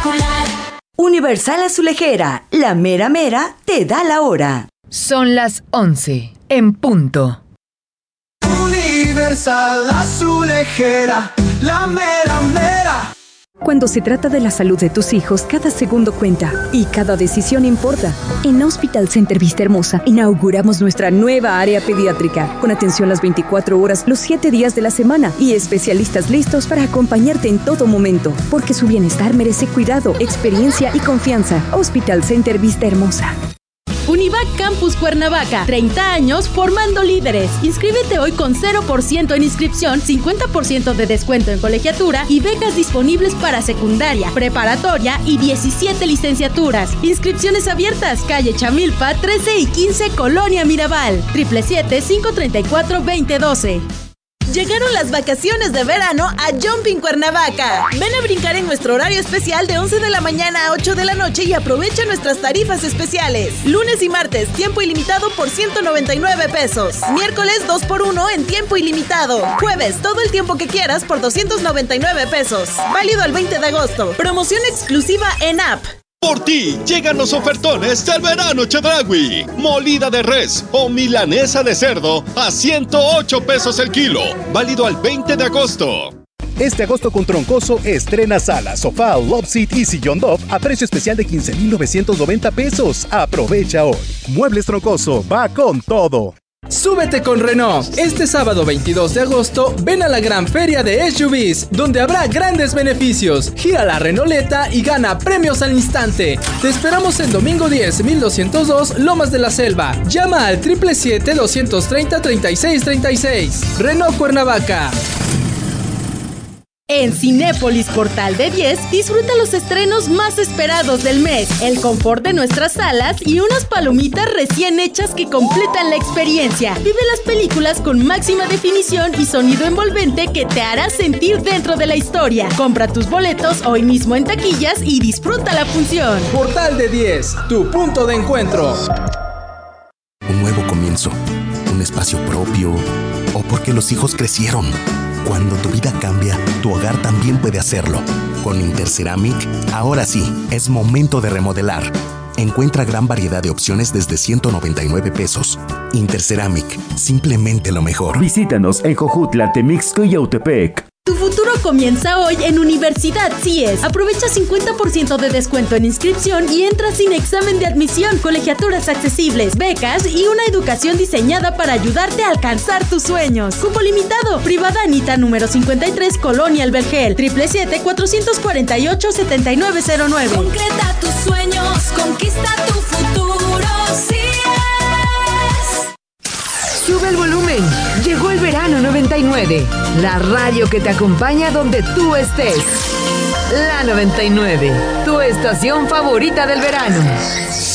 espectacular. Universal Azulejera, la mera mera te da la hora. Son las 11 en punto. Universal Azulejera, la mera mera. Cuando se trata de la salud de tus hijos, cada segundo cuenta y cada decisión importa. En Hospital Center Vista Hermosa inauguramos nuestra nueva área pediátrica, con atención las 24 horas, los 7 días de la semana y especialistas listos para acompañarte en todo momento, porque su bienestar merece cuidado, experiencia y confianza. Hospital Center Vista Hermosa. Univac Campus Cuernavaca, 30 años formando líderes. Inscríbete hoy con 0% en inscripción, 50% de descuento en colegiatura y becas disponibles para secundaria, preparatoria y 17 licenciaturas. Inscripciones abiertas, calle Chamilpa, 13 y 15, Colonia Mirabal, 777-534-2012. Llegaron las vacaciones de verano a Jumping Cuernavaca. Ven a brincar en nuestro horario especial de 11 de la mañana a 8 de la noche y aprovecha nuestras tarifas especiales. Lunes y martes, tiempo ilimitado por 199 pesos. Miércoles, 2x1 en tiempo ilimitado. Jueves, todo el tiempo que quieras por 299 pesos. Válido al 20 de agosto. Promoción exclusiva en app. Por ti, llegan los ofertones del verano Chedraui. Molida de res o milanesa de cerdo a 108 pesos el kilo. Válido al 20 de agosto. Este agosto con Troncoso estrena sala, sofá, love seat y sillón Dove a precio especial de 15,990 pesos. Aprovecha hoy. Muebles Troncoso va con todo. Súbete con Renault. Este sábado 22 de agosto, ven a la gran feria de SUVs, donde habrá grandes beneficios. Gira la Renauleta y gana premios al instante. Te esperamos en domingo 10, 1202, Lomas de la Selva. Llama al 777-230-3636. Renault Cuernavaca. En Cinépolis Portal de 10, disfruta los estrenos más esperados del mes, el confort de nuestras salas y unas palomitas recién hechas que completan la experiencia. Vive las películas con máxima definición y sonido envolvente que te hará sentir dentro de la historia. Compra tus boletos hoy mismo en taquillas y disfruta la función. Portal de 10, tu punto de encuentro. Un nuevo comienzo, un espacio propio o porque los hijos crecieron. Cuando tu vida cambia, tu hogar también puede hacerlo. Con Interceramic, ahora sí, es momento de remodelar. Encuentra gran variedad de opciones desde 199 pesos. Interceramic, simplemente lo mejor. Visítanos en Jojutla, Temixco y Yautepec. Tu futuro comienza hoy en Universidad CIES. Aprovecha 50% de descuento en inscripción y entra sin examen de admisión, colegiaturas accesibles, becas y una educación diseñada para ayudarte a alcanzar tus sueños. Cupo limitado. Privada Anita número 53, Colonia El Vergel, 777-448-7909. Concreta tus sueños, conquista tu futuro, CIES. Sube el volumen. Llegó el verano 99. La radio que te acompaña donde tú estés. La 99. Tu estación favorita del verano.